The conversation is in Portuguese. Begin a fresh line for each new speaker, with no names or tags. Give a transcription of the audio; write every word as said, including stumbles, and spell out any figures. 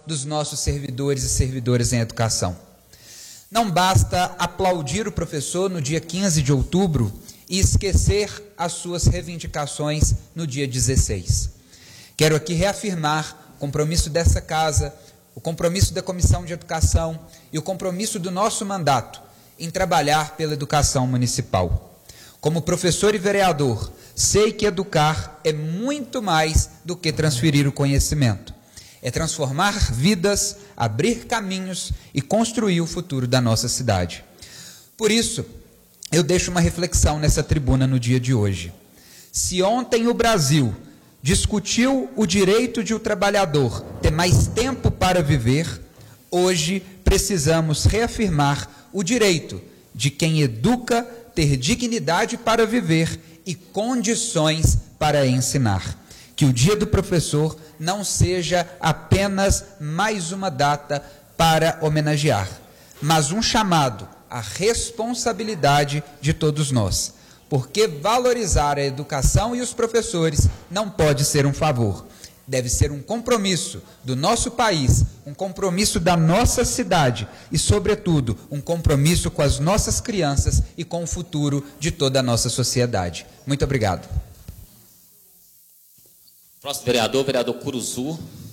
dos nossos servidores e servidoras em educação. Não basta aplaudir o professor no dia quinze de outubro e esquecer as suas reivindicações no dia dezesseis. Quero aqui reafirmar o compromisso dessa casa, o compromisso da Comissão de Educação e o compromisso do nosso mandato em trabalhar pela educação municipal. Como professor e vereador, sei que educar é muito mais do que transferir o conhecimento. É transformar vidas, abrir caminhos e construir o futuro da nossa cidade. Por isso, eu deixo uma reflexão nessa tribuna no dia de hoje. Se ontem o Brasil discutiu o direito de o trabalhador ter mais tempo para viver, hoje precisamos reafirmar o direito de quem educa ter dignidade para viver e condições para ensinar. Que o Dia do Professor não seja apenas mais uma data para homenagear, mas um chamado à responsabilidade de todos nós, porque valorizar a educação e os professores não pode ser um favor, deve ser um compromisso do nosso país, um compromisso da nossa cidade e, sobretudo, um compromisso com as nossas crianças e com o futuro de toda a nossa sociedade. Muito obrigado.
Próximo vereador, vereador Curuzu.